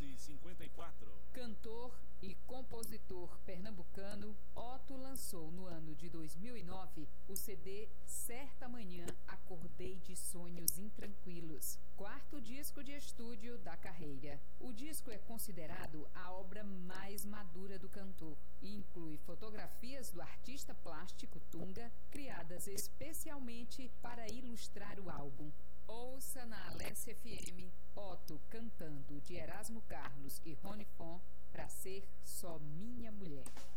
11h54. Cantor e compositor pernambucano, Otto lançou no ano de 2009 o CD Certa Manhã Acordei de Sonhos Intranquilos, quarto disco de estúdio da carreira. O disco é considerado a obra mais madura do cantor e inclui fotografias do artista plástico Tunga, criadas especialmente para ilustrar o álbum. Ouça na Alessia FM Otto cantando de Erasmo Carlos e Rony Fon, Pra Ser Só Minha Mulher.